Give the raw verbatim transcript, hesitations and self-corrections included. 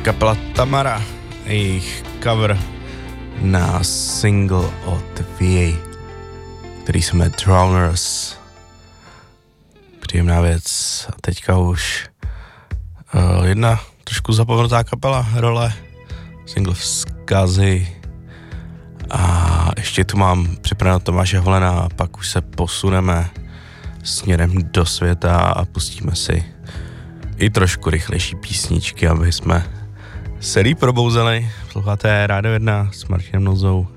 kapela Tamara, jejich cover na single od V A, který se jmenuje Drowners. Příjemná věc. A teďka už uh, jedna trošku zapomenutá kapela, Role, single Vzkazy. A ještě tu mám připraveného Tomáše Holena a pak už se posuneme směrem do světa a pustíme si i trošku rychlejší písničky, aby jsme se líp probouzeli. Posloucháte Rádio jedna s Martinem Nouzou.